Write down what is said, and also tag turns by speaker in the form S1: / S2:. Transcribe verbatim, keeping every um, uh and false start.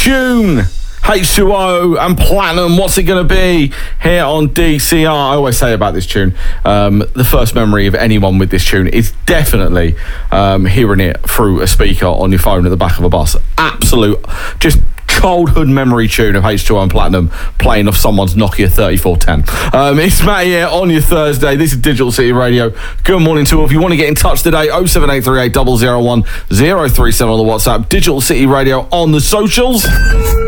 S1: tune. H two O and Platinum, what's it going to be here on D C R? I always say about this tune, um, the first memory of anyone with this tune is definitely um, hearing it through a speaker on your phone at the back of a bus. Absolute, just childhood memory tune of H two O and Platinum playing off someone's Nokia thirty-four ten. Um, it's Matt here on your Thursday. This is Digital City Radio. Good morning to all. If you want to get in touch today, oh seven eight three eight, zero zero one, zero three seven on the WhatsApp. Digital City Radio on the socials.